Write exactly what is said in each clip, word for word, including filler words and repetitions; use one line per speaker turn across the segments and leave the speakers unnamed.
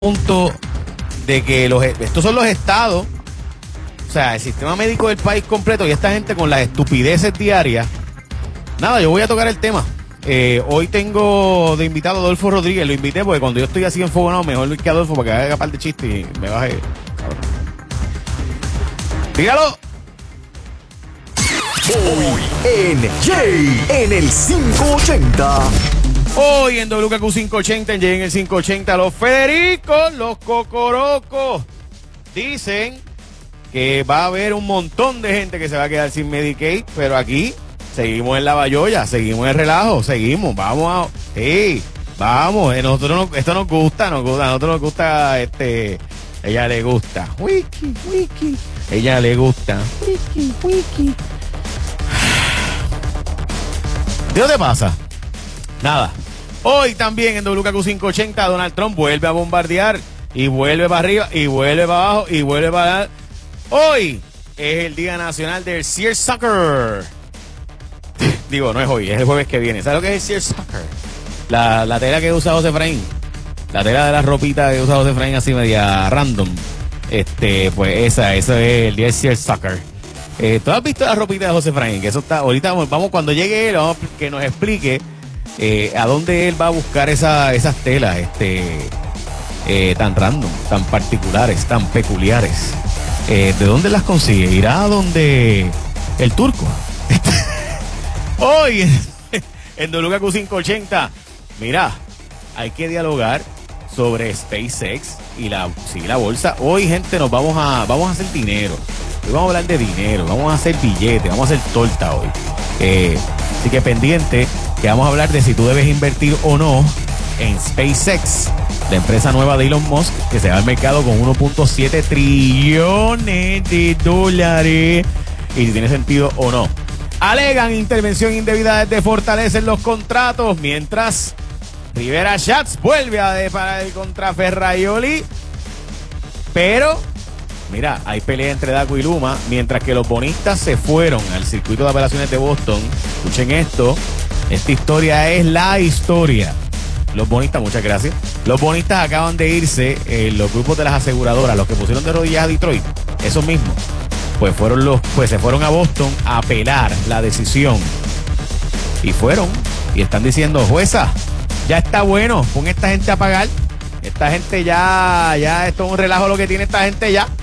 punto de que los estos son los estados, o sea, el sistema médico del país completo y esta gente con las estupideces diarias. Nada, yo voy a tocar el tema. Eh, hoy tengo de invitado a Adolfo Rodríguez, lo invité porque cuando yo estoy así enfogonado, mejor que Adolfo para que haga par de chistes y me baje. Cabrón. Dígalo.
Hoy en Jay en el quinientos ochenta.
Hoy en W K Q quinientos ochenta, en Jay en el quinientos ochenta, los Federicos, los Cocorocos, dicen que va a haber un montón de gente que se va a quedar sin Medicaid, pero aquí seguimos en la bayolla, seguimos en el relajo, seguimos, vamos a... Sí, vamos, eh, nosotros nos, esto nos gusta, nos gusta, a nosotros nos gusta, este... Ella le gusta, wiki, wiki, ella le gusta, wiki, wiki. ¿Qué te pasa? Nada. Hoy también en W K Q quinientos ochenta Donald Trump vuelve a bombardear y vuelve para arriba y vuelve para abajo y vuelve para abajo. Hoy es el Día Nacional del Seersucker. Digo, no es hoy, es el jueves que viene. ¿Sabes lo que es el Seersucker? La, la tela que usa José Efraín. La tela de la ropita que usa José Efraín así media random. Este, pues esa, eso es el Día del Seersucker. Eh, ¿Tú has visto la ropita de José Efraín? Que eso está, ahorita vamos, vamos cuando llegue él, vamos que nos explique eh, a dónde él va a buscar esa, esas telas, este, eh, tan random, tan particulares, tan peculiares. Eh, ¿De dónde las consigue? ¿Irá a donde el turco? Hoy en W K Q quinientos ochenta, mira, hay que dialogar sobre SpaceX y la, sí, la bolsa. Hoy, gente, nos vamos a, vamos a hacer dinero. Hoy vamos a hablar de dinero, vamos a hacer billetes, vamos a hacer torta hoy. Eh, así que pendiente, que vamos a hablar de si tú debes invertir o no en SpaceX, la empresa nueva de Elon Musk, que se va al mercado con uno punto siete trillones de dólares. Y si tiene sentido o no. Alegan intervención indebida desde Fortaleza en los contratos, mientras Rivera Schatz vuelve a disparar contra Ferraioli. Pero, mira, hay pelea entre Daco y Luma, mientras que los bonistas se fueron al circuito de apelaciones de Boston. Escuchen esto, esta historia es la historia. Los bonistas, muchas gracias. Los bonistas acaban de irse, eh, los grupos de las aseguradoras, los que pusieron de rodillas a Detroit, esos mismos, pues fueron los, pues se fueron a Boston a apelar la decisión. Y fueron, y están diciendo, jueza, ya está bueno, pon esta gente a pagar. Esta gente ya, ya, esto es un relajo lo que tiene esta gente ya.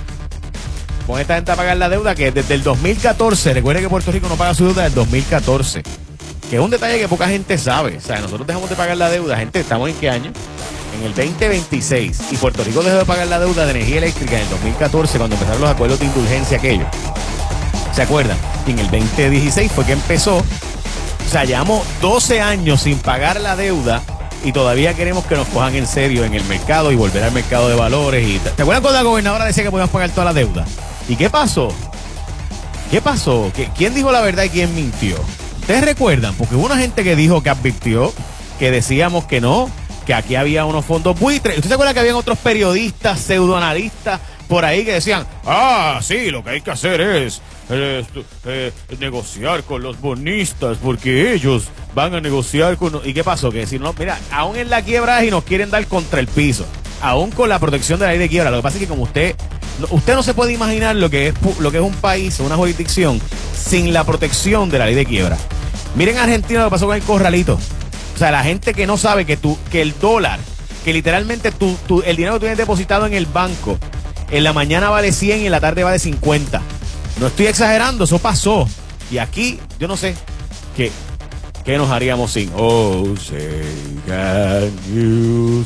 Pon esta gente a pagar la deuda que desde el dos mil catorce, recuerde que Puerto Rico no paga su deuda desde el dos mil catorce. Que es un detalle que poca gente sabe. O sea, nosotros dejamos de pagar la deuda, gente, ¿estamos en qué año? En el veinte veintiséis. Y Puerto Rico dejó de pagar la deuda de energía eléctrica en el dos mil catorce, cuando empezaron los acuerdos de indulgencia aquellos. ¿Se acuerdan? Y en el veinte dieciséis fue que empezó. O sea, llevamos doce años sin pagar la deuda y todavía queremos que nos cojan en serio en el mercado y volver al mercado de valores. Y ¿te acuerdas cuando la gobernadora decía que podíamos pagar toda la deuda? ¿Y qué pasó? ¿Qué pasó? ¿Quién dijo la verdad y quién mintió? ¿Ustedes recuerdan? Porque hubo una gente que dijo, que advirtió, que decíamos que no, que aquí había unos fondos buitres. ¿Usted se acuerda que habían otros periodistas, pseudoanalistas por ahí que decían, ah, sí, lo que hay que hacer es eh, eh, negociar con los bonistas porque ellos van a negociar con... ¿Y qué pasó? Que si no, mira, aún en la quiebra y nos quieren dar contra el piso, aún con la protección de la ley de quiebra. Lo que pasa es que como usted, usted no se puede imaginar lo que es, lo que es un país, una jurisdicción sin la protección de la ley de quiebra. Miren Argentina lo que pasó con el corralito. O sea, la gente que no sabe que tú, que el dólar, que literalmente tú, tú, el dinero que tú tienes depositado en el banco, en la mañana vale cien y en la tarde vale cincuenta. No estoy exagerando, eso pasó. Y aquí, yo no sé, ¿qué, qué nos haríamos sin? Oh, say, can you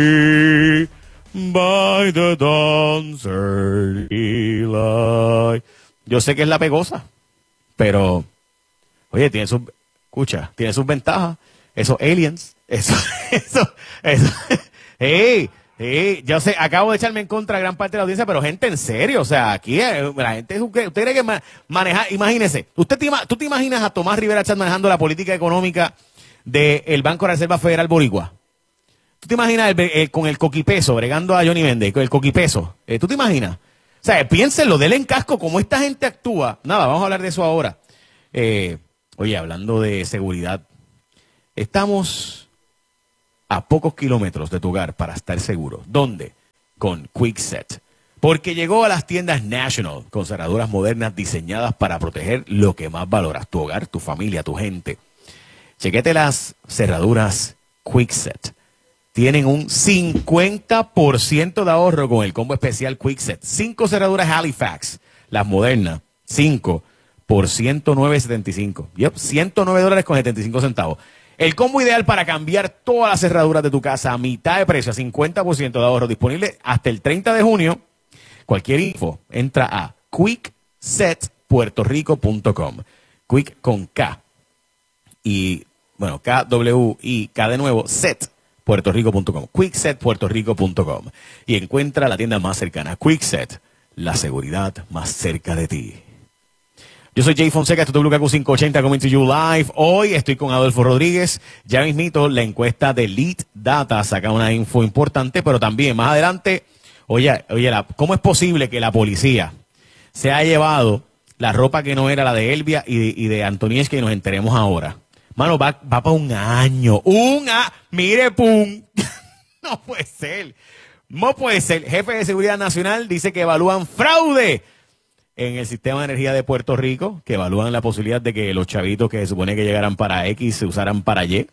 see by the dawn's early light? Yo sé que es la pegosa, pero... Oye, tiene sus, escucha, tiene sus ventajas. Esos aliens, eso, eso, eso. Hey, hey, yo sé, acabo de echarme en contra a gran parte de la audiencia, pero gente, en serio, o sea, aquí eh, la gente, ¿usted cree que ma, manejar, imagínese, usted te, tú te imaginas a Tomás Rivera Schatz manejando la política económica del Banco de la Reserva Federal Boricua? ¿Tú te imaginas el, el, con el coquipeso, bregando a Johnny Méndez, con el coquipeso? Eh, ¿Tú te imaginas? O sea, piénsenlo, denle en casco cómo esta gente actúa. Nada, vamos a hablar de eso ahora. Eh... Oye, hablando de seguridad, estamos a pocos kilómetros de tu hogar para estar seguro. ¿Dónde? con Kwikset. Porque llegó a las tiendas National con cerraduras modernas diseñadas para proteger lo que más valoras, tu hogar, tu familia, tu gente. Chequete las cerraduras Kwikset. Tienen un cincuenta por ciento de ahorro con el combo especial Kwikset. Cinco cerraduras Halifax, las modernas, cinco por ciento nueve setenta y cinco. Yep, ciento nueve dólares con setenta y cinco centavos. El combo ideal para cambiar todas las cerraduras de tu casa a mitad de precio, a cincuenta por ciento de ahorro, disponible hasta el treinta de junio. Cualquier info, entra a kwikset puerto rico punto com. Quick con K. Y, bueno, K W I K de nuevo, set. puerto rico punto com, kwikset puerto rico punto com, y encuentra la tienda más cercana. Kwikset, la seguridad más cerca de ti. Yo soy Jay Fonseca, esto es W K Q quinientos ochenta, coming to you live. Hoy estoy con Adolfo Rodríguez. Ya mismito, la encuesta de Lead Data saca una info importante, pero también más adelante, oye, oye, la, ¿cómo es posible que la policía se haya llevado la ropa que no era la de Elvia y de, y de Antonievski, y nos enteremos ahora? Mano, va, va para un año. Un año. Mire, pum. No puede ser. No puede ser. Jefe de Seguridad Nacional dice que evalúan fraude en el sistema de energía de Puerto Rico, que evalúan la posibilidad de que los chavitos que se supone que llegaran para X se usaran para Y.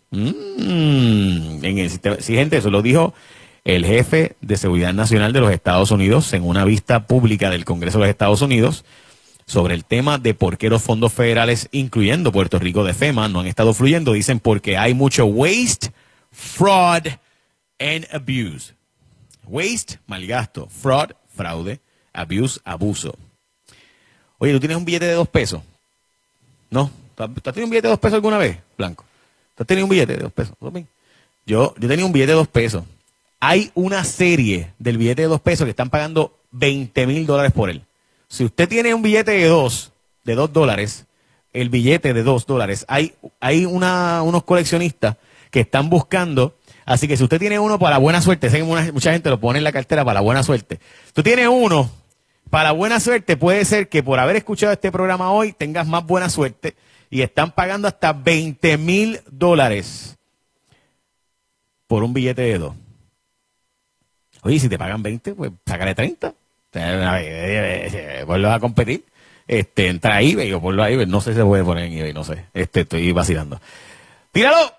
Mm, en el sistema. Sí, gente, eso lo dijo el jefe de Seguridad Nacional de los Estados Unidos en una vista pública del Congreso de los Estados Unidos sobre el tema de por qué los fondos federales, incluyendo Puerto Rico de FEMA, no han estado fluyendo. Dicen porque hay mucho waste, fraud and abuse. Waste, malgasto. Fraud, fraude. Abuse, abuso. Oye, ¿tú tienes un billete de dos pesos? ¿No? ¿Tú has tenido un billete de dos pesos alguna vez, Blanco? ¿Tú has tenido un billete de dos pesos? Yo, yo tenía un billete de dos pesos. Hay una serie del billete de dos pesos que están pagando veinte mil dólares por él. Si usted tiene un billete de dos, de dos dólares, el billete de dos dólares, hay, hay una, unos coleccionistas que están buscando. Así que si usted tiene uno para buena suerte, sé que una, mucha gente lo pone en la cartera para la buena suerte. Tú tienes uno para buena suerte, puede ser que por haber escuchado este programa hoy tengas más buena suerte y están pagando hasta veinte mil dólares por un billete de dos. Oye, si te pagan veinte, pues sácale treinta. Vuelves a competir, este, entra a eBay o ponlo a eBay, no sé si se puede poner en eBay, no sé, este, estoy vacilando. ¡Tíralo!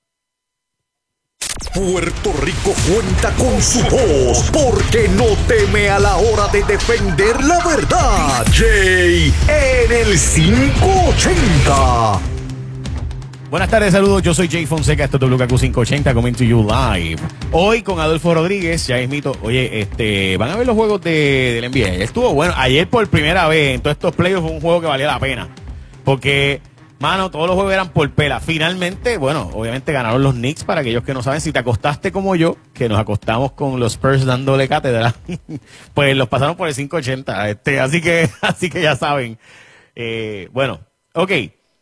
Puerto Rico cuenta con su voz, porque no teme a la hora de defender la verdad. Jay en el quinientos ochenta.
Buenas tardes, saludos, yo soy Jay Fonseca, esto es W K Q quinientos ochenta, coming to you live. Hoy con Adolfo Rodríguez, ya mismito, oye, este, van a ver los juegos de, del N B A. Estuvo bueno, ayer por primera vez en todos estos playoffs fue un juego que valía la pena. Porque, mano, todos los juegos eran por pela. Finalmente, bueno, obviamente ganaron los Knicks, para aquellos que no saben, si te acostaste como yo, que nos acostamos con los Spurs dándole cátedra, pues los pasaron por el quinientos ochenta, este, así que, así que ya saben. Eh, bueno, ok.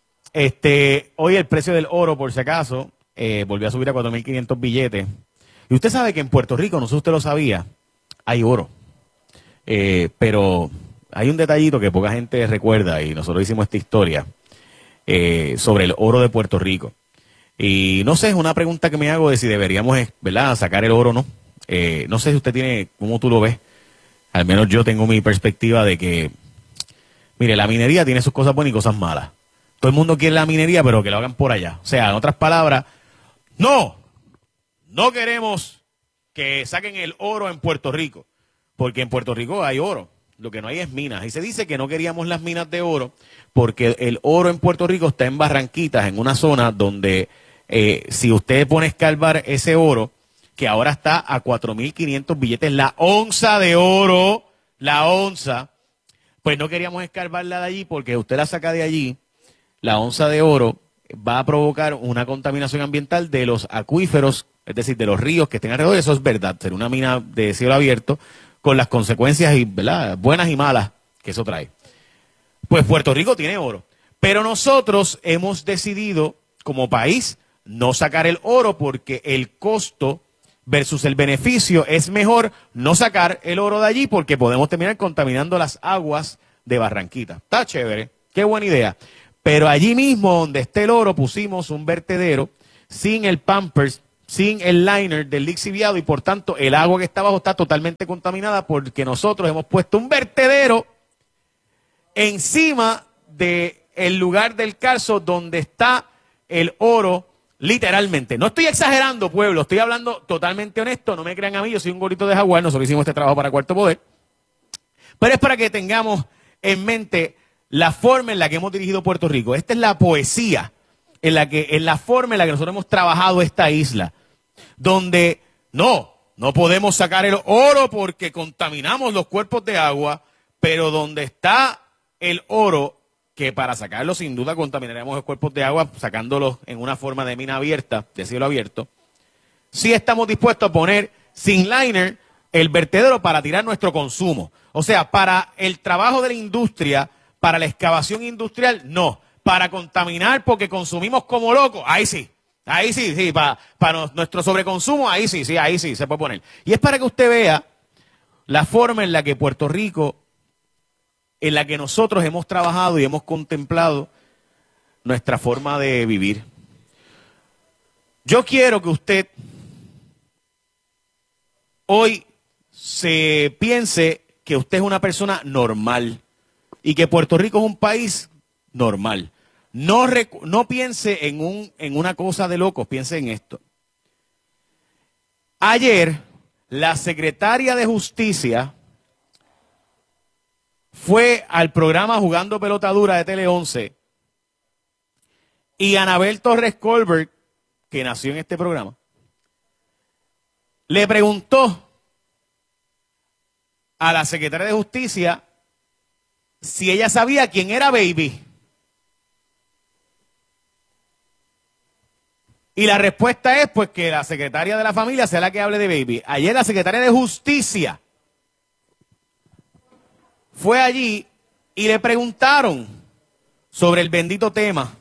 Este, hoy el precio del oro, por si acaso, eh, volvió a subir a cuatro mil quinientos billetes. Y usted sabe que en Puerto Rico, no sé si usted lo sabía, hay oro. Eh, pero hay un detallito que poca gente recuerda, y nosotros hicimos esta historia eh, sobre el oro de Puerto Rico. Y no sé, es una pregunta que me hago de si deberíamos, ¿verdad?, sacar el oro o no. Eh, no sé si usted tiene, cómo tú lo ves. Al menos yo tengo mi perspectiva de que, mire, la minería tiene sus cosas buenas y cosas malas. Todo el mundo quiere la minería, pero que lo hagan por allá. O sea, en otras palabras, no, no queremos que saquen el oro en Puerto Rico, porque en Puerto Rico hay oro. Lo que no hay es minas. Y se dice que no queríamos las minas de oro, porque el oro en Puerto Rico está en Barranquitas, en una zona donde eh, si usted pone a escarbar ese oro, que ahora está a cuatro mil quinientos billetes, la onza de oro, la onza, pues no queríamos escarbarla de allí, porque usted la saca de allí, la onza de oro va a provocar una contaminación ambiental de los acuíferos, es decir, de los ríos que estén alrededor. Eso es verdad, ser una mina de cielo abierto, con las consecuencias, y, ¿verdad?, buenas y malas que eso trae. Pues Puerto Rico tiene oro, pero nosotros hemos decidido, como país, no sacar el oro, porque el costo versus el beneficio es mejor no sacar el oro de allí, porque podemos terminar contaminando las aguas de Barranquita. Está chévere, qué buena idea. Pero allí mismo donde esté el oro pusimos un vertedero sin el Pampers sin el liner del lixiviado y por tanto el agua que está abajo está totalmente contaminada porque nosotros hemos puesto un vertedero encima del lugar del calzo donde está el oro, literalmente. No estoy exagerando, pueblo, estoy hablando totalmente honesto, no me crean a mí, yo soy un gorrito de jaguar, nosotros hicimos este trabajo para Cuarto Poder, pero es para que tengamos en mente la forma en la que hemos dirigido Puerto Rico. Esta es la poesía en la que, en la forma en la que nosotros hemos trabajado esta isla, donde no, no podemos sacar el oro porque contaminamos los cuerpos de agua, pero donde está el oro, que para sacarlo sin duda contaminaremos los cuerpos de agua sacándolos en una forma de mina abierta, de cielo abierto, sí estamos dispuestos a poner sin liner el vertedero para tirar nuestro consumo. O sea, para el trabajo de la industria, para la excavación industrial, no. Para contaminar porque consumimos como locos, ahí sí. Ahí sí, sí, para, para nuestro sobreconsumo, ahí sí, sí, ahí sí se puede poner. Y es para que usted vea la forma en la que Puerto Rico, en la que nosotros hemos trabajado y hemos contemplado nuestra forma de vivir. Yo quiero que usted hoy se piense que usted es una persona normal y que Puerto Rico es un país normal. No, no piense en, un, en una cosa de locos, piense en esto. Ayer, la secretaria de Justicia fue al programa Jugando Pelota Dura de Tele once y Anabel Torres Colbert, que nació en este programa, le preguntó a la secretaria de Justicia si ella sabía quién era Baby. Y la respuesta es pues que la secretaria de la familia sea la que hable de Baby. Ayer la secretaria de Justicia fue allí y le preguntaron sobre el bendito tema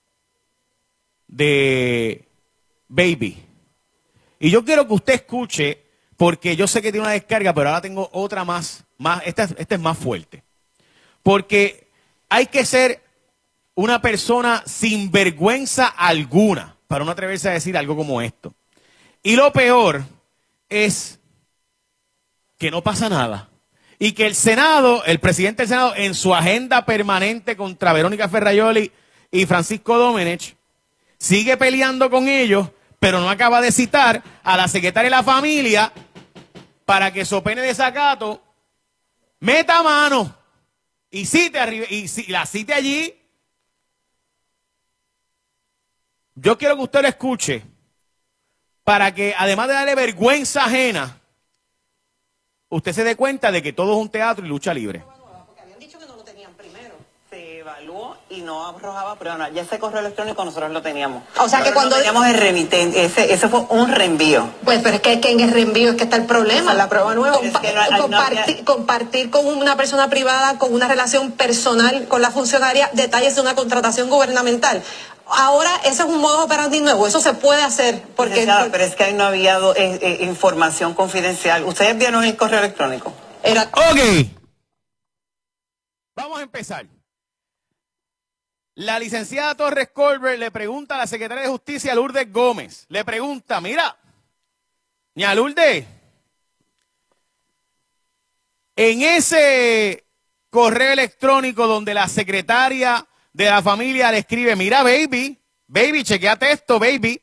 de Baby. Y yo quiero que usted escuche, porque yo sé que tiene una descarga, pero ahora tengo otra más, más esta, esta es más fuerte. Porque hay que ser una persona sin vergüenza alguna para no atreverse a decir algo como esto. Y lo peor es que no pasa nada. Y que el Senado, el presidente del Senado, en su agenda permanente contra Verónica Ferraioli y Francisco Domenech, sigue peleando con ellos, pero no acaba de citar a la secretaria de la familia para que so pene de desacato meta mano y cite arriba, y la cite allí. Yo quiero que usted lo escuche para que, además de darle vergüenza ajena, usted se dé cuenta de que todo es un teatro y lucha libre.
Porque habían dicho que no lo tenían primero. Se evaluó y no arrojaba prueba. Ya ese correo electrónico nosotros lo teníamos. O sea que cuando no teníamos el remitente, ese, ese fue un reenvío. Pues, pero es que, que en el reenvío es que está el problema. La prueba nueva. Compa es que no, compartir, no había... compartir con una persona privada, con una relación personal con la funcionaria, detalles de una contratación gubernamental. Ahora, ese es un modo operandi nuevo, eso se puede hacer. Porque, porque... Pero es que ahí no había eh, eh, información confidencial. ¿Ustedes vieron el correo electrónico? Era...
Ok. Vamos a empezar. La licenciada Torres Colbert le pregunta a la secretaria de Justicia, Lourdes Gómez. Le pregunta, mira, ña Lourdes, en ese correo electrónico donde la secretaria de la familia le escribe, mira, baby, baby, chequeate esto, baby.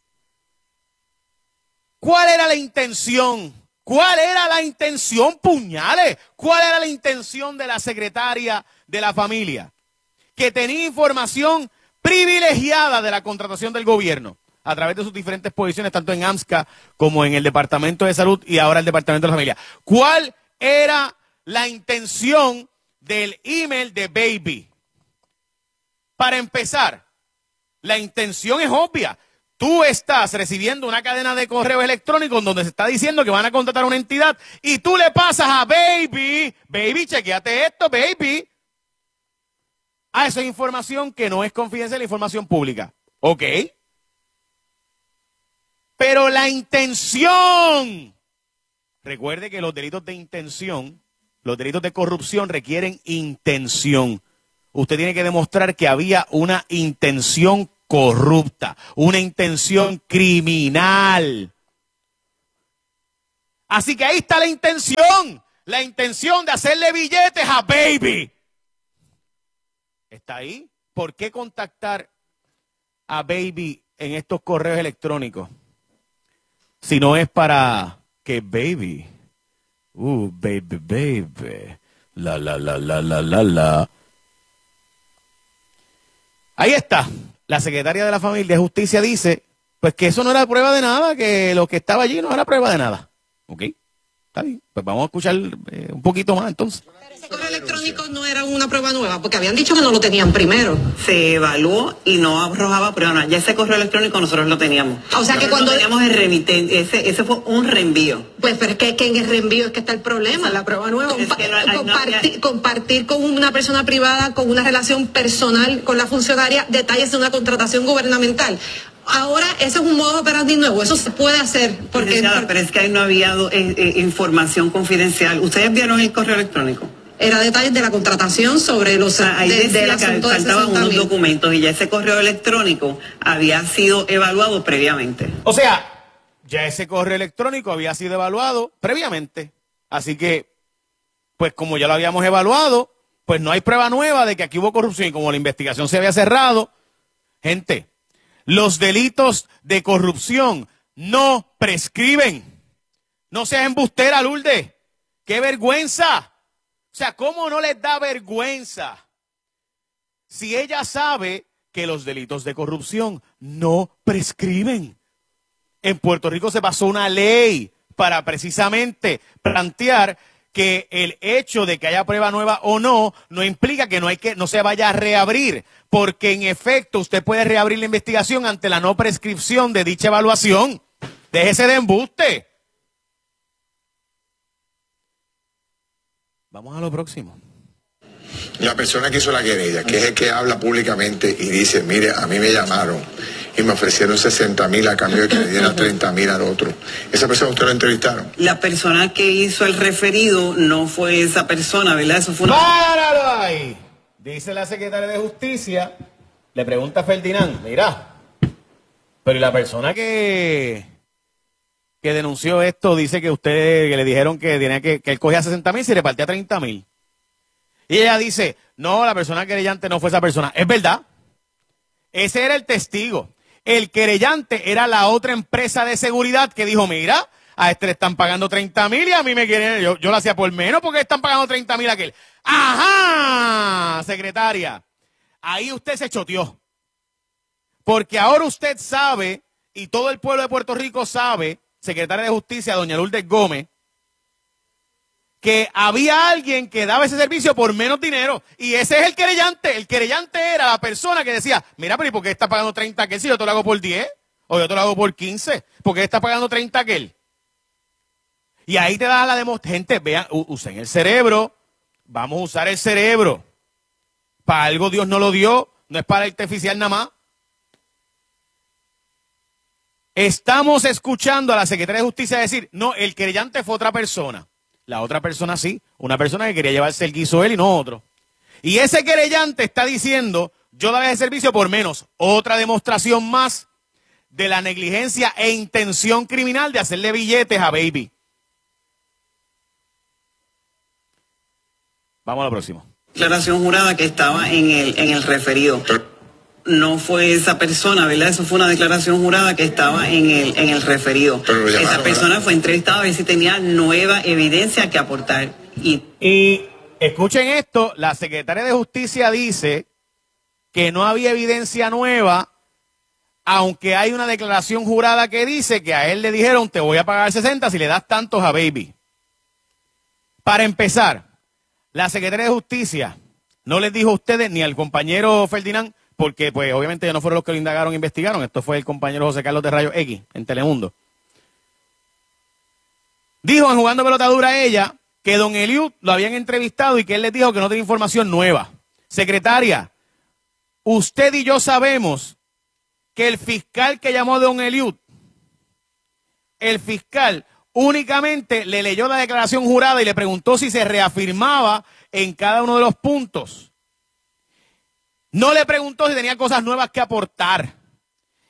¿Cuál era la intención? ¿Cuál era la intención, puñales? ¿Cuál era la intención de la secretaria de la familia? Que tenía información privilegiada de la contratación del gobierno a través de sus diferentes posiciones, tanto en AMSCA como en el Departamento de Salud y ahora el Departamento de la Familia. ¿Cuál era la intención del email de Baby? Para empezar, la intención es obvia. Tú estás recibiendo una cadena de correos electrónicos donde se está diciendo que van a contratar a una entidad y tú le pasas a Baby, Baby, chequeate esto, Baby. Ah, eso es información que no es confidencial, es información pública. Ok. Pero la intención. Recuerde que los delitos de intención, los delitos de corrupción requieren intención. Usted tiene que demostrar que había una intención corrupta, una intención criminal. Así que ahí está la intención, la intención de hacerle billetes a Baby. ¿Está ahí? ¿Por qué contactar a Baby en estos correos electrónicos? Si no es para que Baby, uh, baby, baby, la, la, la, la, la, la, la. Ahí está. La secretaria de la Familia de Justicia dice, pues que eso no era prueba de nada, que lo que estaba allí no era prueba de nada. ¿Ok? Está bien. Pues vamos a escuchar eh, un poquito más entonces.
Pero ese correo electrónico no era una prueba nueva, porque habían dicho que no lo tenían primero. Se evaluó y no arrojaba prueba nueva. Ya ese correo electrónico nosotros lo teníamos. O sea que nosotros cuando teníamos el remitente, ese, ese fue un reenvío. Pues pero es que, que en el reenvío es que está el problema, esa, la prueba nueva. Es que no, hay, compartir, no, compartir con una persona privada, con una relación personal con la funcionaria, detalles de una contratación gubernamental. Ahora, eso es un modo operandi nuevo, eso se puede hacer. Porque, porque... Pero es que ahí no había eh, eh, información confidencial. ¿Ustedes vieron el correo electrónico? Era detalles de la contratación sobre los... O sea, ahí de, decía de que faltaban unos documentos y ya ese correo electrónico había sido evaluado previamente.
O sea, ya ese correo electrónico había sido evaluado previamente. Así que, pues como ya lo habíamos evaluado, pues no hay prueba nueva de que aquí hubo corrupción y como la investigación se había cerrado, gente... Los delitos de corrupción no prescriben. No seas embustera, Lourdes. ¡Qué vergüenza! O sea, ¿cómo no les da vergüenza? Si ella sabe que los delitos de corrupción no prescriben. En Puerto Rico se pasó una ley para precisamente plantear que el hecho de que haya prueba nueva o no, no implica que no hay que no se vaya a reabrir, porque en efecto usted puede reabrir la investigación ante la no prescripción de dicha evaluación. Déjese de embuste. Vamos a lo próximo.
La persona que hizo la querella, que es el que habla públicamente y dice, mire, a mí me llamaron y me ofrecieron sesenta mil a cambio de que le diera treinta mil al otro. ¿Esa persona usted la entrevistaron?
La persona que hizo el referido no fue esa persona, ¿verdad? Eso fue una...
¡Páralo ahí! Dice la secretaria de Justicia, le pregunta a Ferdinand, mira, pero ¿y la persona que, que denunció esto dice que usted, que le dijeron que tenía que, que él cogía sesenta mil y se repartía treinta mil? Y ella dice, no, la persona querellante no fue esa persona. Es verdad. Ese era el testigo. El querellante era la otra empresa de seguridad que dijo, mira, a este le están pagando treinta mil y a mí me quieren, yo, yo lo hacía por menos porque están pagando treinta mil a aquel. ¡Ajá! Secretaria, ahí usted se choteó. Porque ahora usted sabe, y todo el pueblo de Puerto Rico sabe, secretaria de Justicia, doña Lourdes Gómez, que había alguien que daba ese servicio por menos dinero. Y ese es el querellante. El querellante era la persona que decía, mira, pero ¿y por qué está pagando treinta aquel si yo te lo hago por diez? O yo te lo hago por quince. ¿Por qué está pagando treinta aquel? Y ahí te da la demostración. Gente, vean, usen el cerebro. Vamos a usar el cerebro. Para algo Dios no lo dio. No es para artificial nada más. Estamos escuchando a la secretaria de Justicia decir, no, el querellante fue otra persona. La otra persona sí, una persona que quería llevarse el guiso él y no otro. Y ese querellante está diciendo, yo daba ese servicio por menos. Otra demostración más de la negligencia e intención criminal de hacerle billetes a Baby. Vamos a lo próximo.
Declaración jurada que estaba en el, en el referido. No fue esa persona, ¿verdad? Eso fue una declaración jurada que estaba en el, en el referido. Pero llamaron, esa persona, ¿verdad? Fue entrevistada a ver si tenía nueva evidencia que aportar. Y...
y escuchen esto, la secretaria de Justicia dice que no había evidencia nueva, aunque hay una declaración jurada que dice que a él le dijeron te voy a pagar sesenta si le das tantos a Baby. Para empezar, la secretaria de Justicia no les dijo a ustedes ni al compañero Ferdinand, porque pues obviamente ya no fueron los que lo indagaron e investigaron, esto fue el compañero José Carlos de Rayos X en Telemundo. Dijo en Jugando Pelota Dura a ella que don Eliud lo habían entrevistado y que él les dijo que no tenía información nueva. Secretaria, usted y yo sabemos que el fiscal que llamó a don Eliud, el fiscal únicamente le leyó la declaración jurada y le preguntó si se reafirmaba en cada uno de los puntos. No le preguntó si tenía cosas nuevas que aportar.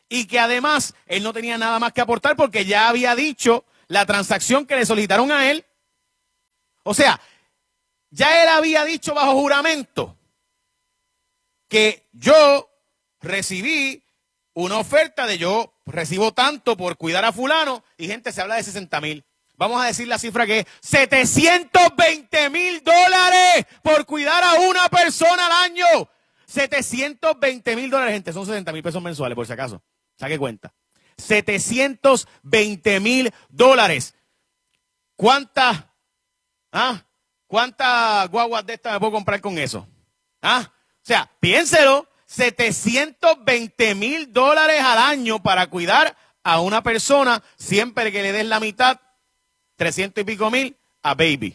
y que además él no tenía nada más que aportar porque ya había dicho la transacción que le solicitaron a él. O sea, ya él había dicho bajo juramento que yo recibí una oferta de yo recibo tanto por cuidar a fulano y gente se habla de sesenta mil. Vamos a decir la cifra que es setecientos veinte mil dólares por cuidar a una persona al año. setecientos veinte mil dólares, gente, son sesenta mil pesos mensuales, por si acaso. Saque cuenta. setecientos veinte mil dólares. ¿Cuántas, ah, cuántas guaguas de estas me puedo comprar con eso? ¿Ah? O sea, piénselo, setecientos veinte mil dólares al año para cuidar a una persona, siempre que le des la mitad, trescientos y pico mil a baby.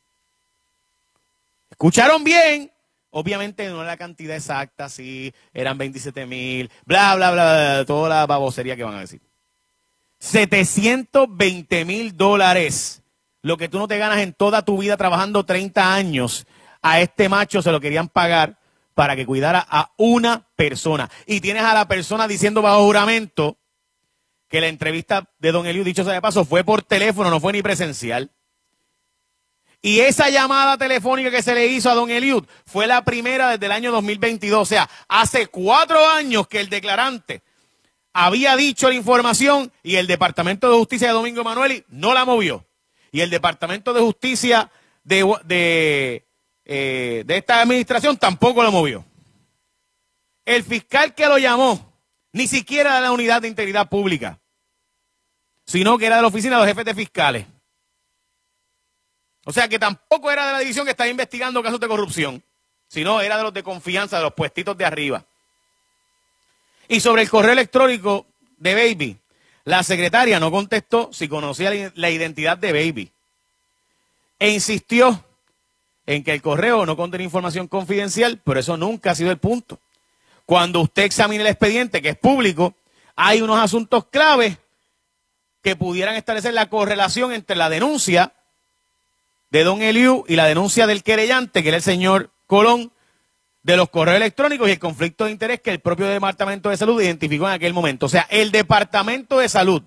¿Escucharon bien? Obviamente no la cantidad exacta, sí, eran veintisiete mil, bla, bla, bla, bla, toda la babosería que van a decir. setecientos veinte mil dólares, lo que tú no te ganas en toda tu vida trabajando treinta años, a este macho se lo querían pagar para que cuidara a una persona. Y tienes a la persona diciendo bajo juramento que la entrevista de don Eliud, dicho sea de paso, fue por teléfono, no fue ni presencial. Y esa llamada telefónica que se le hizo a don Eliud fue la primera desde el año dos mil veintidós. O sea, hace cuatro años que el declarante había dicho la información y el Departamento de Justicia de Domingo Emanueli no la movió. Y el Departamento de Justicia de, de, eh, de esta administración tampoco lo movió. El fiscal que lo llamó ni siquiera de la Unidad de Integridad Pública, sino que era de la Oficina de los Jefes de Fiscales. O sea que tampoco era de la división que estaba investigando casos de corrupción, sino era de los de confianza, de los puestitos de arriba. Y sobre el correo electrónico de Baby, la secretaria no contestó si conocía la identidad de Baby. E insistió en que el correo no contenía información confidencial, pero eso nunca ha sido el punto. Cuando usted examine el expediente, que es público, hay unos asuntos claves que pudieran establecer la correlación entre la denuncia de don Eliud y la denuncia del querellante, que era el señor Colón, de los correos electrónicos y el conflicto de interés que el propio Departamento de Salud identificó en aquel momento. O sea, el Departamento de Salud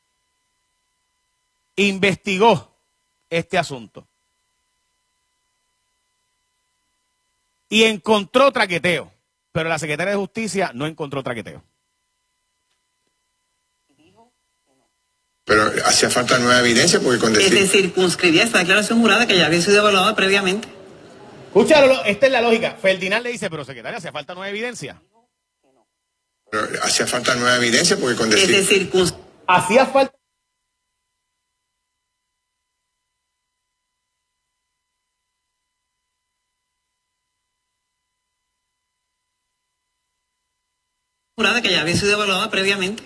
investigó este asunto y encontró traqueteo, pero la Secretaría de Justicia no encontró traqueteo.
Pero hacía falta nueva evidencia porque con decir...
Es decir, circunscribía esta declaración jurada que ya había sido evaluada previamente.
Escúchalo, esta es la lógica. Ferdinand le dice, pero secretaria, ¿hacía falta nueva evidencia?
Pero hacía falta nueva evidencia porque con decir...
Es decir,
hacía falta...
jurada que ya había sido evaluada previamente.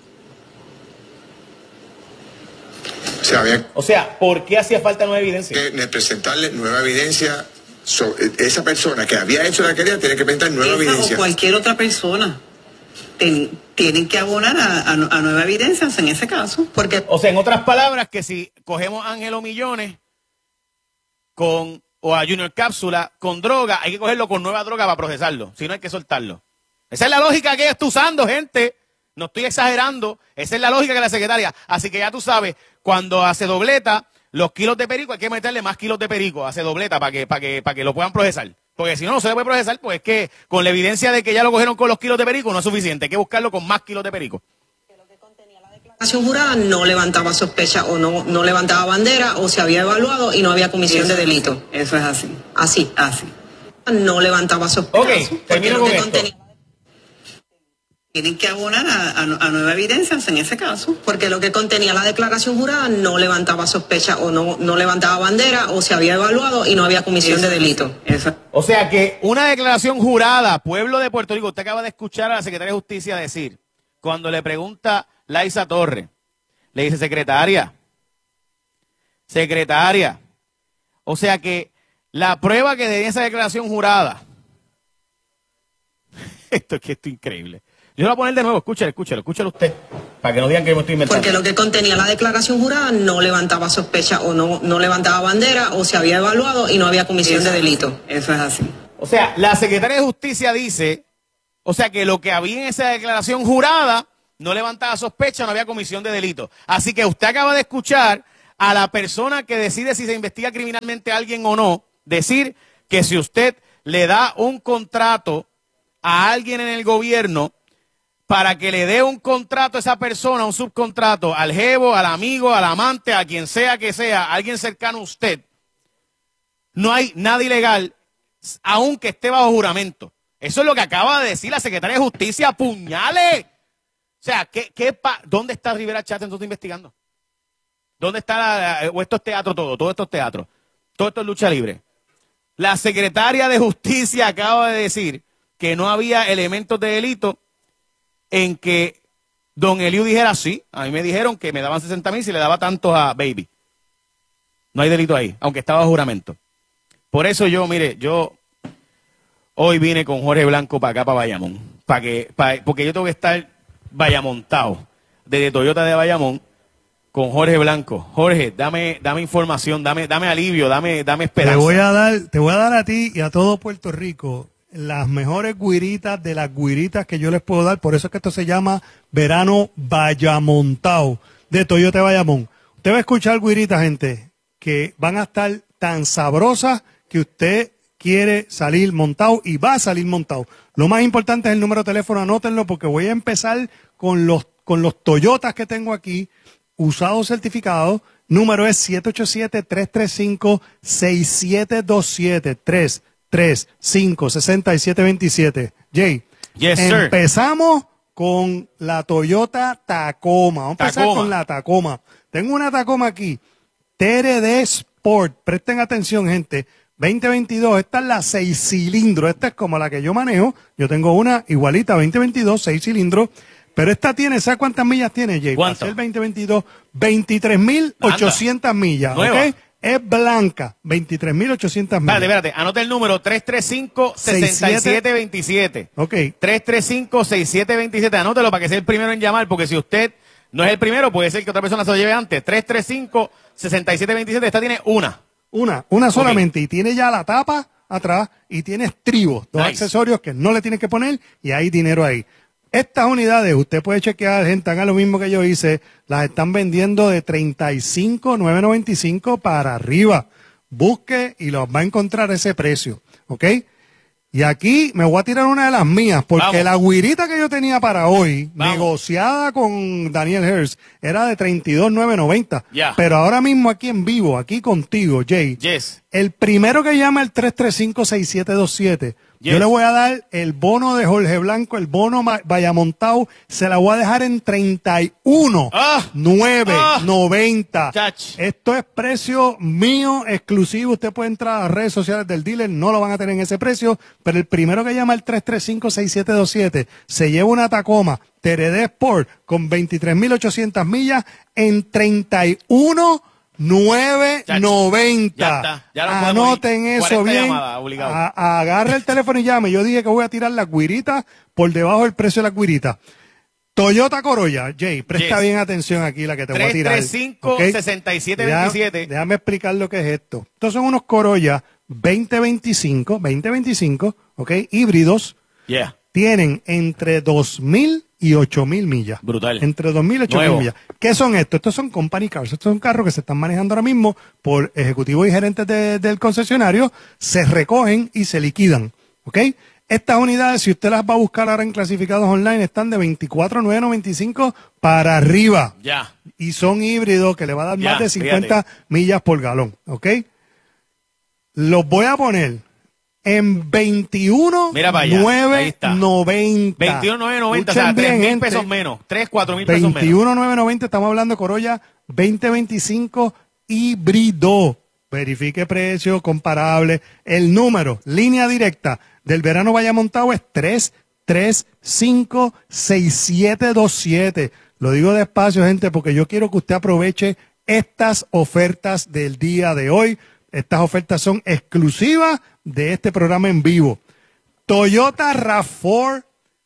O sea, había
O sea, ¿por qué hacía falta nueva evidencia?
que presentarle nueva evidencia sobre esa persona que había hecho la querella, tiene que presentar nueva
Esa
evidencia.
o cualquier otra persona ten, tienen que abonar a, a, a nueva evidencia en ese caso, porque
O sea, en otras palabras, que si cogemos a Ángelo Millones con, o a Junior Cápsula con droga, hay que cogerlo con nueva droga para procesarlo, si no hay que soltarlo. Esa es la lógica que ella está usando, gente. No estoy exagerando, esa es la lógica que la secretaria. Así que ya tú sabes, cuando hace dobleta, los kilos de perico hay que meterle más kilos de perico, hace dobleta para que, para que, para que lo puedan procesar. Porque si no, no se le puede procesar, pues es que con la evidencia de que ya lo cogieron con los kilos de perico no es suficiente, hay que buscarlo con más kilos de perico.
La declaración jurada no levantaba sospecha o no, no levantaba bandera o se había evaluado y no había comisión
eso
de delito.
Eso es así.
Así.
Así.
No levantaba sospecha.
Ok,
porque
termino
lo
con
que
esto.
contenía-
Tienen que abonar a, a, a nueva evidencia en ese caso.
Porque lo que contenía la declaración jurada no levantaba sospecha o no, no levantaba bandera o se había evaluado y no había comisión
Eso
de
es
delito.
así. Eso.
O sea que una declaración jurada, pueblo de Puerto Rico, usted acaba de escuchar a la secretaria de Justicia decir, cuando le pregunta Laisa Torres, le dice, secretaria, secretaria, o sea que la prueba que tenía esa declaración jurada, esto es que esto es increíble. Yo lo voy a poner de nuevo, escúchalo, escúchalo, escúchalo usted, para que no digan que me estoy inventando.
Porque lo que contenía la declaración jurada no levantaba sospecha o no, no levantaba bandera o se había evaluado y no había comisión
Eso
de
es
delito.
así. Eso es así.
O sea, la secretaria de Justicia dice, o sea que lo que había en esa declaración jurada no levantaba sospecha, no había comisión de delito. Así que usted acaba de escuchar a la persona que decide si se investiga criminalmente a alguien o no, decir que si usted le da un contrato a alguien en el gobierno para que le dé un contrato a esa persona, un subcontrato, al jevo, al amigo, al amante, a quien sea que sea, a alguien cercano a usted, no hay nada ilegal, aunque esté bajo juramento. Eso es lo que acaba de decir la secretaria de Justicia, puñales. O sea, ¿qué, qué pa ¿dónde está Rivera Chat entonces investigando? ¿Dónde está la, o esto es teatro todo? Todo esto es teatro. Todo esto es lucha libre. La secretaria de Justicia acaba de decir que no había elementos de delito en que don Eliu dijera sí. A mí me dijeron que me daban sesenta mil si le daba tantos a Baby. No hay delito ahí, aunque estaba bajo juramento. Por eso yo, mire, yo hoy vine con Jorge Blanco para acá, para Bayamón. Para que, para, porque yo tengo que estar vallamontado desde Toyota de Bayamón con Jorge Blanco. Jorge, dame, dame información, dame, dame alivio, dame, dame esperanza.
Te voy a dar, te voy a dar a ti y a todo Puerto Rico las mejores guiritas de las guiritas que yo les puedo dar. Por eso es que esto se llama Verano Vallamontao de Toyota de Bayamón. Usted va a escuchar guiritas, gente, que van a estar tan sabrosas que usted quiere salir montado y va a salir montado. Lo más importante es el número de teléfono, anótenlo porque voy a empezar con los, con los Toyotas que tengo aquí. Usado certificado, número es siete ocho siete, tres tres cinco, seis siete dos siete, tres tres cinco, seis siete dos siete. Jay,
yes, sir.
Empezamos con la Toyota Tacoma. Vamos a empezar
Tacoma.
con la Tacoma. Tengo una Tacoma aquí, T R D Sport. Presten atención, gente. veinte veintidós, esta es la seis cilindros. Esta es como la que yo manejo. Yo tengo una igualita, veinte veintidós, seis cilindros. Pero esta tiene, ¿sabes cuántas millas tiene, Jay?
¿Cuánto?
Para ser veinte veintidós, veintitrés mil ochocientas millas,
Nueva.
¿ok? Es blanca, veintitrés mil ochocientas millas.
Espérate, espérate, anota el número tres tres cinco, seis siete dos siete.
Ok.
tres tres cinco, seis siete dos siete, anótelo para que sea el primero en llamar, porque si usted no es el primero, puede ser que otra persona se lo lleve antes. tres tres cinco, seis siete dos siete, esta tiene una.
Una, una solamente, y tiene ya la tapa atrás y tiene estribos, dos
Nice.
accesorios que no le tienes que poner y hay dinero ahí. Estas unidades, usted puede chequear, gente, haga lo mismo que yo hice, las están vendiendo de treinta y cinco mil novecientos noventa y cinco para arriba. Busque y los va a encontrar a ese precio, ¿ok? Y aquí me voy a tirar una de las mías, porque
Vamos.
la guirita que yo tenía para hoy,
Vamos.
negociada con Daniel Hearst, era de treinta y dos mil novecientos noventa.
Ya.
Pero ahora mismo aquí en vivo, aquí contigo, Jay,
Yes.
el primero que llama el tres tres cinco, seis siete dos siete,
Yes.
yo le voy a dar el bono de Jorge Blanco, el bono ma- Vallamontao, se la voy a dejar en treinta y uno
Ah.
nueve
Ah.
noventa.
Chach.
Esto es precio mío exclusivo. Usted puede entrar a las redes sociales del dealer, no lo van a tener en ese precio, pero el primero que llama el tres tres cinco, seis siete dos siete se lleva una Tacoma T R D Sport con veintitrés mil ochocientas millas en treinta y uno nueve noventa.
Ya está, ya lo podemos
Anoten
ir.
eso
cuarenta
bien.
llamadas, obligado.
A- a- agarre el teléfono y llame. Yo dije que voy a tirar las guiritas por debajo del precio de las guiritas. Toyota Corolla, Jay, presta
Yes.
bien atención aquí la que te voy a tirar.
tres tres cinco,
¿ok?
seis siete
Deja-
dos siete.
Déjame explicar lo que es esto. Estos son unos Corolla veinte veinticinco, veinte veinticinco, ¿ok? Híbridos.
Yeah.
Tienen entre dos mil y ocho mil millas.
Brutal.
Entre dos mil y ocho mil
Nuevo.
millas. ¿Qué son estos? Estos son company cars. Estos son carros que se están manejando ahora mismo por ejecutivos y gerentes de- del concesionario. Se recogen y se liquidan. ¿Ok? Estas unidades, si usted las va a buscar ahora en clasificados online, están de veinticuatro mil novecientos noventa y cinco para arriba.
Ya.
Y son híbridos que le va a dar
Ya,
más de cincuenta
fíjate.
millas por galón. ¿Ok? Los voy a poner en veintiuno
Mira para allá, ahí
nueve
está.
noventa.
veintiuno nueve noventa, o sea,
Escuchen
tres
bien,
mil
gente.
pesos menos. tres, cuatro mil pesos menos.
veintiuno nueve noventa, estamos hablando de Corolla veinte veinticinco híbrido. Verifique precio comparable. El número, línea directa del verano Vallamontao es tres tres cinco, seis siete dos siete. Lo digo despacio, gente, porque yo quiero que usted aproveche estas ofertas del día de hoy. Estas ofertas son exclusivas de este programa en vivo. Toyota RAV cuatro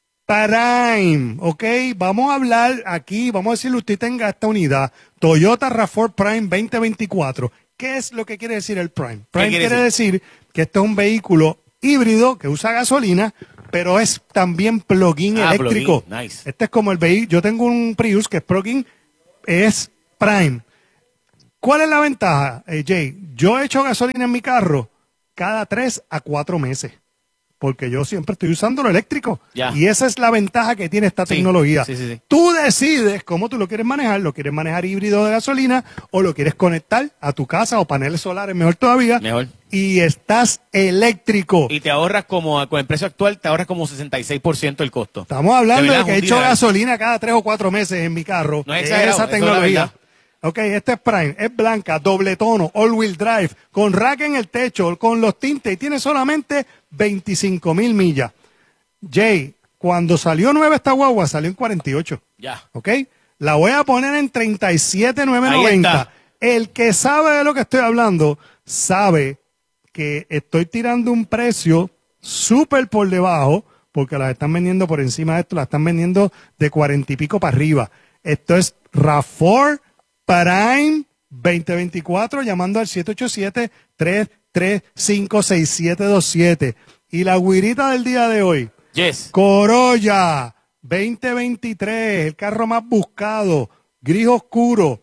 Prime, ¿ok? Vamos a hablar aquí, vamos a decirle usted tenga esta unidad, Toyota RAV cuatro Prime veinte veinticuatro. ¿Qué es lo que quiere decir el Prime? Prime
quiere
quiere decir? que este es un vehículo híbrido que usa gasolina, pero es también plug-in
Ah,
eléctrico.
plug-in, nice.
Este es como el vehículo. Yo tengo un Prius que es plug-in, es Prime. ¿Cuál es la ventaja, eh, Jay? Yo he hecho gasolina en mi carro cada tres a cuatro meses, porque yo siempre estoy usando lo eléctrico.
Ya.
Y esa es la ventaja que tiene esta
Sí,
tecnología.
sí, sí, sí.
Tú decides cómo tú lo quieres manejar. ¿Lo quieres manejar híbrido de gasolina o lo quieres conectar a tu casa o paneles solares, mejor todavía?
Mejor.
Y estás eléctrico.
Y te ahorras como, con el precio actual, te ahorras como sesenta y seis por ciento el costo.
Estamos hablando de,
verdad,
que he
un
hecho
dineral.
gasolina cada tres o cuatro meses en mi carro.
No es
Es
exagerado,
esa
eso es la
tecnología.
verdad.
Ok, este es Prime, es blanca, doble tono, all wheel drive, con rack en el techo, con los tintes y tiene solamente veinticinco mil millas. Jay, cuando salió nueva esta guagua, salió en cuarenta y ocho.
Ya.
¿Ok? La voy a poner en treinta y siete mil novecientos
Ahí
noventa.
está.
El que sabe de lo que estoy hablando, sabe que estoy tirando un precio súper por debajo, porque las están vendiendo por encima de esto, las están vendiendo de cuarenta y pico para arriba. Esto es RAV cuatro Prime veinte veinticuatro, llamando al siete ocho siete, tres tres cinco, seis siete dos siete. Y la guirita del día de hoy,
Yes.
Corolla veinte veintitrés, el carro más buscado, gris oscuro.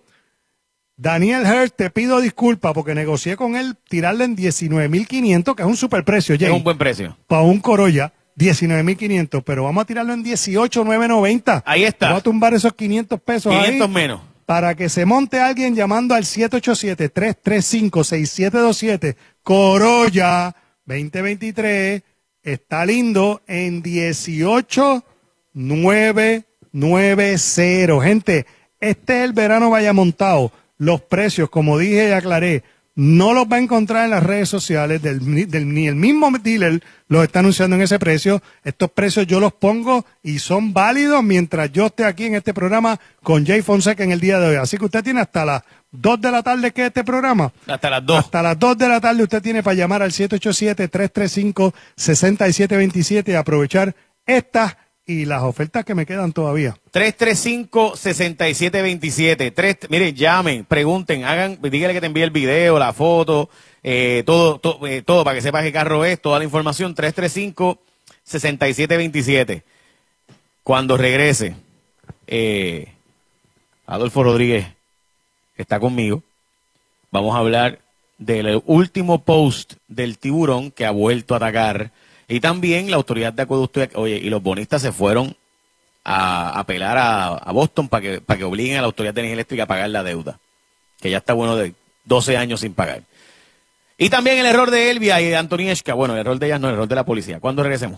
Daniel Hurt, te pido disculpas porque negocié con él tirarle en diecinueve mil quinientos, que es un superprecio,
Es
Jay,
un buen precio.
para un Corolla, diecinueve mil quinientos, pero vamos a tirarlo en dieciocho mil novecientos noventa.
Ahí está.
Voy a tumbar esos quinientos pesos
quinientos
ahí
menos.
para que se monte alguien llamando al siete ocho siete, tres tres cinco, seis siete dos siete. Corolla veinte veintitrés está lindo en dieciocho mil novecientos noventa. Gente, este es el verano vaya montado. Los precios, como dije y aclaré, no los va a encontrar en las redes sociales, del, del- ni el mismo dealer los está anunciando en ese precio. Estos precios yo los pongo y son válidos mientras yo esté aquí en este programa con Jay Fonseca en el día de hoy. Así que usted tiene hasta las dos de la tarde que es este programa.
Hasta las dos.
Hasta las dos de la tarde usted tiene para llamar al siete ocho siete, tres tres cinco, seis siete dos siete y aprovechar estas y las ofertas que me quedan todavía.
tres tres cinco, seis siete dos siete. Tres, miren, llamen, pregunten, hagan, dígale que te envíe el video, la foto, eh, todo, to- eh, todo para que sepas qué carro es, toda la información. tres tres cinco, seis siete dos siete. Cuando regrese, eh, Adolfo Rodríguez está conmigo. Vamos a hablar del último post del tiburón que ha vuelto a atacar. Y también la autoridad de acueducto, oye, y los bonistas se fueron a apelar a, a Boston para que, para que obliguen a la autoridad de energía eléctrica a pagar la deuda, que ya está bueno de doce años sin pagar. Y también el error de Elvia y de Antonieshka, bueno, el error de ellas no, el error de la policía. ¿Cuándo regresemos?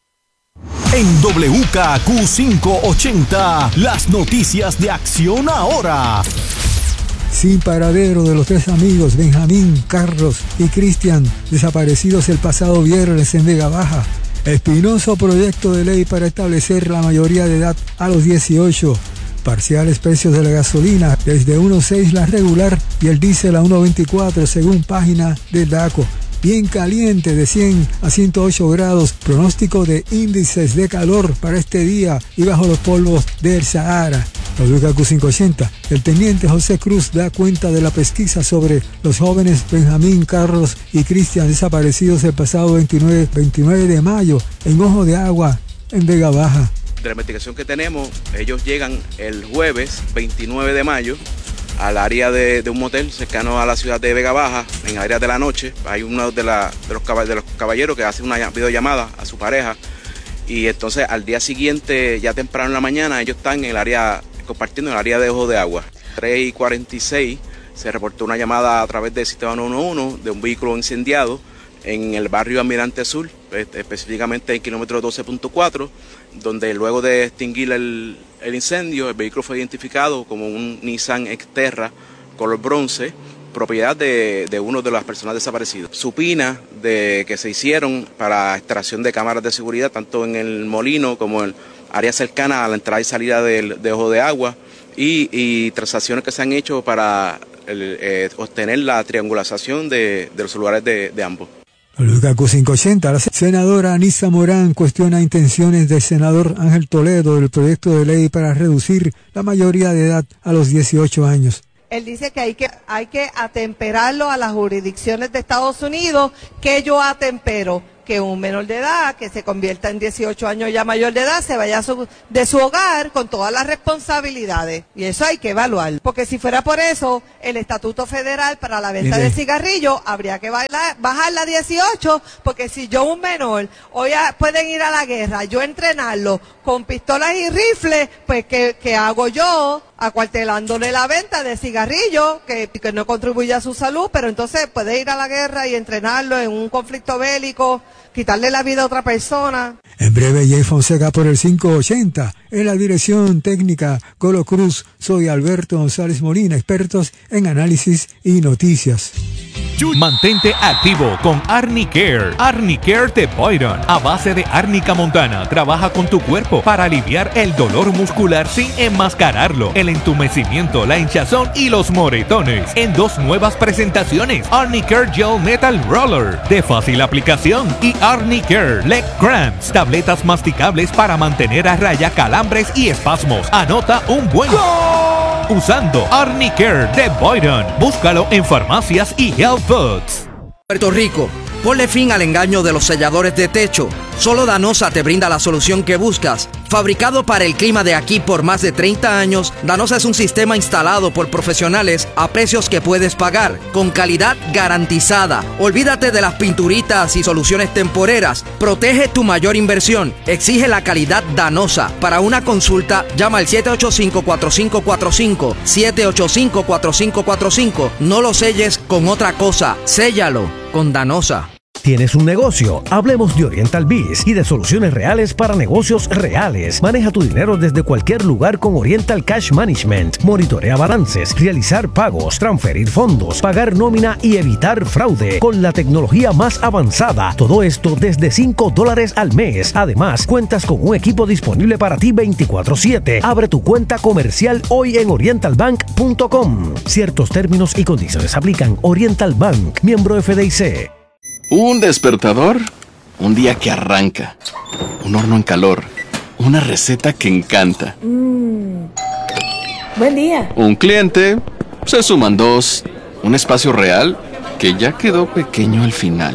En W K Q quinientos ochenta, las noticias de Acción Ahora.
Sin paradero de los tres amigos Benjamín, Carlos y Cristian, desaparecidos el pasado viernes en Vega Baja. Espinoso proyecto de ley para establecer la mayoría de edad a los dieciocho. Parciales precios de la gasolina desde uno punto seis la regular y el diésel a uno punto veinticuatro según página del DACO. Bien caliente de cien a ciento ocho grados, pronóstico de índices de calor para este día y bajo los polvos del Sahara. W K Q quinientos ochenta, el teniente José Cruz da cuenta de la pesquisa sobre los jóvenes Benjamín, Carlos y Cristian desaparecidos el pasado veintinueve, veintinueve de mayo en Ojo de Agua, en Vega Baja.
De la investigación que tenemos, ellos llegan el jueves veintinueve de mayo al área de, de un motel cercano a la ciudad de Vega Baja, en área de la noche. Hay uno de, la, de, los, de los caballeros que hace una videollamada a su pareja y entonces al día siguiente, ya temprano en la mañana, ellos están en el área, compartiendo el área de Ojo de Agua. tres y cuarenta y seis se reportó una llamada a través del sistema nueve uno uno de un vehículo incendiado en el barrio Almirante Sur, específicamente en kilómetro doce punto cuatro, donde luego de extinguir el, el incendio, el vehículo fue identificado como un Nissan Xterra color bronce, propiedad de, de uno de las personas desaparecidas. Supina de que se hicieron para extracción de cámaras de seguridad, tanto en el molino como en área cercana a la entrada y salida del, de Ojo de Agua, y, y transacciones que se han hecho para el, eh, obtener la triangulación de, de los celulares de, de ambos.
W K Q quinientos ochenta, la senadora Anissa Morán cuestiona intenciones del senador Ángel Toledo del proyecto de ley para reducir la mayoría de edad a los dieciocho años.
Él dice que hay que hay que atemperarlo a las jurisdicciones de Estados Unidos, que yo atempero, que que un menor de edad, que se convierta en dieciocho años ya mayor de edad, se vaya a su, de su hogar con todas las responsabilidades. Y eso hay que evaluar. Porque si fuera por eso, el Estatuto Federal para la venta
Mire.
de cigarrillos habría que bailar, bajarla a dieciocho, porque si yo un menor, hoy a, pueden ir a la guerra, yo entrenarlo con pistolas y rifles, pues ¿qué, qué hago yo? Acuartelándole la venta de cigarrillos, que, que no contribuye a su salud, pero entonces puede ir a la guerra y entrenarlo en un conflicto bélico, quitarle la vida a otra persona.
En breve, Jay Fonseca por el quinientos ochenta. En la dirección técnica, Colo Cruz. Soy Alberto González Molina, expertos en análisis y noticias.
Mantente activo con Arnicare. Arnicare de Boyron, a base de árnica montana, trabaja con tu cuerpo para aliviar el dolor muscular sin enmascararlo, el entumecimiento, la hinchazón y los moretones. En dos nuevas presentaciones: Arnicare Gel Metal Roller, de fácil aplicación, y Arnicare Leg Cramps, tabletas masticables para mantener a raya calambres y espasmos. Anota un buen ¡Gol! Usando Arnicare de Boyron. Búscalo en farmacias y health foods.
Puerto Rico, ponle fin al engaño de los selladores de techo. Solo Danosa te brinda la solución que buscas. Fabricado para el clima de aquí por más de treinta años, Danosa es un sistema instalado por profesionales a precios que puedes pagar, con calidad garantizada. Olvídate de las pinturitas y soluciones temporeras. Protege tu mayor inversión. Exige la calidad Danosa. Para una consulta, llama al siete ocho cinco, cuatro cinco cuatro cinco, siete ocho cinco, cuatro cinco cuatro cinco. No lo selles con otra cosa. Séllalo con Danosa.
¿Tienes un negocio? Hablemos de Oriental Biz y de soluciones reales para negocios reales. Maneja tu dinero desde cualquier lugar con Oriental Cash Management. Monitorea balances, realizar pagos, transferir fondos, pagar nómina y evitar fraude con la tecnología más avanzada. Todo esto desde cinco dólares al mes. Además, cuentas con un equipo disponible para ti veinticuatro siete. Abre tu cuenta comercial hoy en oriental bank punto com. Ciertos términos y condiciones aplican. Oriental Bank, miembro F D I C.
Un despertador, un día que arranca, un horno en calor, una receta que encanta.
Mm. Buen día.
Un cliente, se suman dos, un espacio real que ya quedó pequeño al final.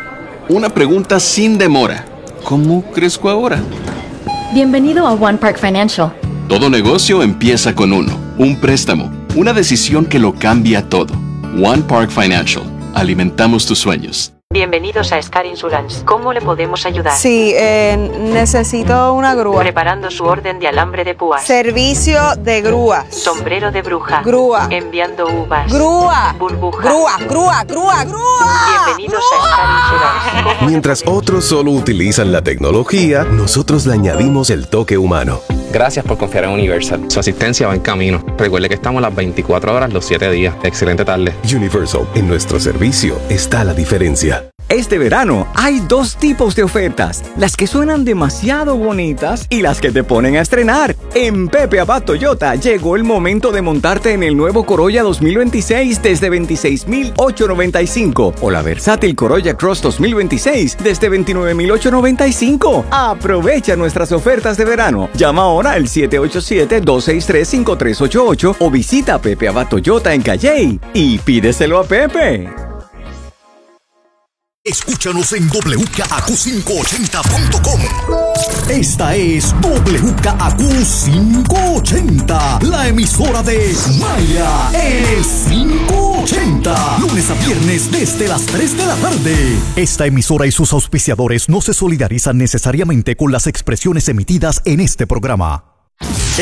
Una pregunta sin demora, ¿cómo crezco ahora?
Bienvenido a One Park Financial.
Todo negocio empieza con uno, un préstamo, una decisión que lo cambia todo. One Park Financial, alimentamos tus sueños.
Bienvenidos a Scar Insurance. ¿Cómo le podemos ayudar?
Sí, eh, necesito una grúa.
Preparando su orden de alambre de púas.
Servicio de grúa.
Sombrero de bruja.
Grúa.
Enviando uvas.
Grúa.
Burbuja.
Grúa, grúa, grúa, grúa.
Bienvenidos a Scar Insurance.
Mientras otros solo utilizan la tecnología, nosotros le añadimos el toque humano.
Gracias por confiar en Universal. Su asistencia va en camino. Recuerde que estamos las veinticuatro horas los siete días. Excelente tarde.
Universal, en nuestro servicio está la diferencia.
Este verano hay dos tipos de ofertas, las que suenan demasiado bonitas y las que te ponen a estrenar. En Pepe Abad Toyota llegó el momento de montarte en el nuevo Corolla dos mil veintiséis desde veintiséis mil ochocientos noventa y cinco o la versátil Corolla Cross dos mil veintiséis desde veintinueve mil ochocientos noventa y cinco. Aprovecha nuestras ofertas de verano. Llama ahora al siete ocho siete, dos seis tres, cinco tres ocho ocho o visita Pepe Abad Toyota en Calley y pídeselo a Pepe.
Escúchanos en doble u K A Q quinientos ochenta punto com. Esta es doble u K A Q quinientos ochenta, la emisora de Maya, el quinientos ochenta. Lunes a viernes desde las tres de la tarde. Esta emisora y sus auspiciadores no se solidarizan necesariamente con las expresiones emitidas en este programa.